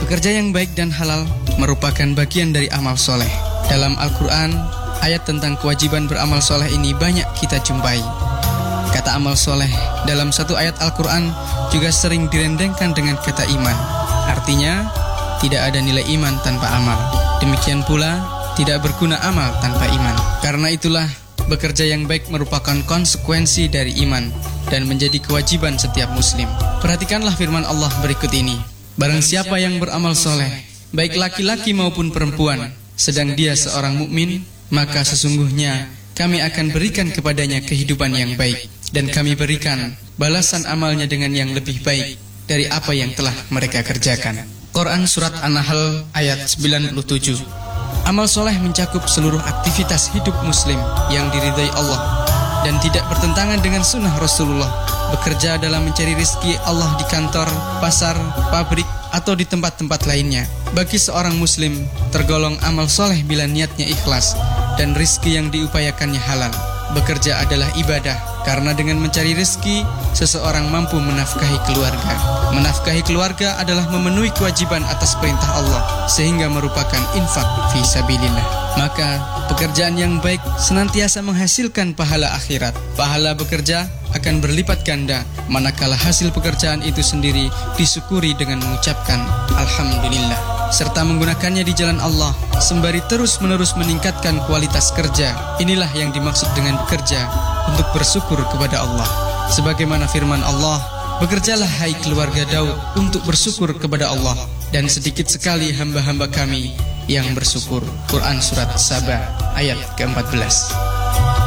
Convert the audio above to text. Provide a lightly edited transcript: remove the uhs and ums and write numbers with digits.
Bekerja yang baik dan halal merupakan bagian dari amal soleh. Dalam Al-Quran, ayat tentang kewajiban beramal soleh ini banyak kita jumpai. Kata amal soleh dalam satu ayat Al-Quran juga sering direndengkan dengan kata iman. Artinya, tidak ada nilai iman tanpa amal. Demikian pula, tidak berguna amal tanpa iman. Karena itulah, bekerja yang baik merupakan konsekuensi dari iman dan menjadi kewajiban setiap muslim. Perhatikanlah firman Allah berikut ini. Barang siapa yang beramal soleh, baik laki-laki maupun perempuan, sedang dia seorang mukmin, maka sesungguhnya kami akan berikan kepadanya kehidupan yang baik, dan kami berikan balasan amalnya dengan yang lebih baik dari apa yang telah mereka kerjakan. Quran Surat An-Nahl ayat 97. Amal soleh mencakup seluruh aktivitas hidup muslim yang diridhai Allah dan tidak bertentangan dengan sunnah Rasulullah. Bekerja dalam mencari rezeki Allah di kantor, pasar, pabrik, atau di tempat-tempat lainnya. Bagi seorang muslim, tergolong amal soleh bila niatnya ikhlas dan rezeki yang diupayakannya halal. Bekerja adalah ibadah, karena dengan mencari rezeki, seseorang mampu menafkahi keluarga. Menafkahi keluarga adalah memenuhi kewajiban atas perintah Allah, sehingga merupakan infak fi sabilillah. Maka, pekerjaan yang baik senantiasa menghasilkan pahala akhirat. Pahala bekerja akan berlipat ganda, manakala hasil pekerjaan itu sendiri disyukuri dengan mengucapkan Alhamdulillah, serta menggunakannya di jalan Allah, sembari terus-menerus meningkatkan kualitas kerja. Inilah yang dimaksud dengan bekerja untuk bersyukur kepada Allah. Sebagaimana firman Allah, bekerjalah hai keluarga Daud untuk bersyukur kepada Allah, dan sedikit sekali hamba-hamba kami yang bersyukur. Quran Surat Saba ayat ke-14.